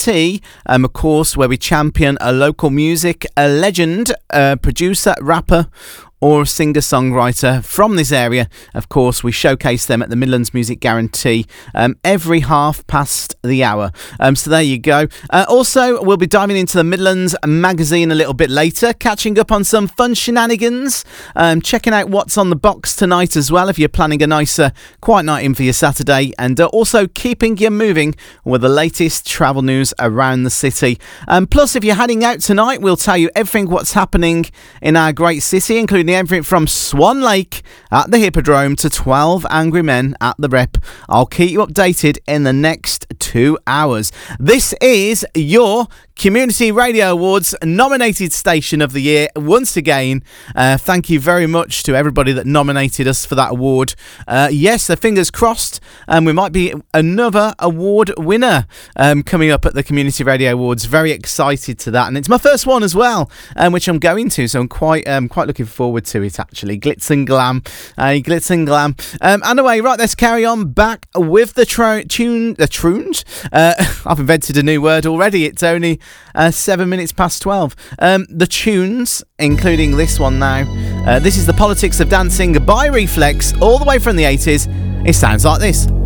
Tea, of course, where we champion a local music, a legend, a producer, rapper, or a singer-songwriter from this area. Of course, we showcase them at the Midlands Music Guarantee every 1:30. So there you go. Also, we'll be diving into the Midlands magazine a little bit later, catching up on some fun shenanigans, checking out what's on the box tonight as well, if you're planning a nice quiet night in for your Saturday, and also keeping you moving with the latest travel news around the city. Plus, if you're heading out tonight, we'll tell you everything what's happening in our great city, including everything from Swan Lake at the Hippodrome to 12 Angry Men at the Rep. I'll keep you updated in the next 2 hours. This is your Community Radio Awards nominated station of the year. Once again, thank you very much to everybody that nominated us for that award. Yes, the fingers crossed, and we might be another award winner coming up at the Community Radio Awards. Very excited to that, and it's my first one as well, which I'm going to, so I'm quite looking forward to it, actually. Glitz and glam. Glitz and glam. Anyway, right, let's carry on back with the tunes. I've invented a new word already. It's only 7 minutes past 12. The tunes, including this one now. This is The Politics of Dancing by Reflex, all the way from the 80s. It sounds like this.